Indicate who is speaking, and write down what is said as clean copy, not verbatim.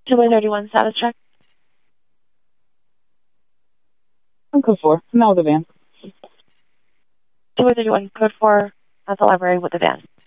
Speaker 1: 231 status check.
Speaker 2: I'm code 4. I'm out with the van.
Speaker 1: 231 code 4 at the library with the van.